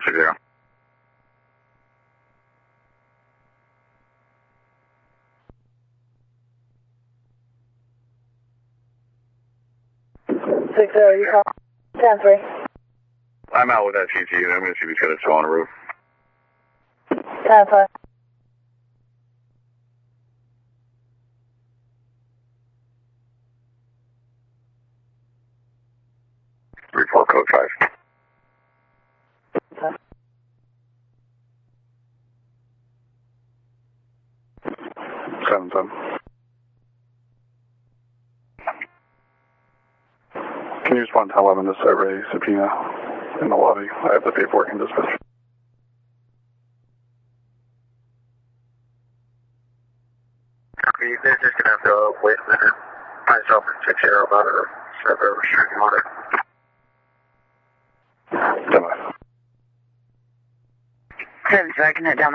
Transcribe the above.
60. 60, you call 10-3. I'm out with that TT. I'm going to see if he's got a tow on the roof. 10-5. Report code 5. 7-7. Can you respond to 11 to serve a subpoena in the lobby? I have the paperwork in dispatch. Copy. They're just going to have to wait a minute. Myself and 60 about a server restricting order. 10-5. 7, so I can head down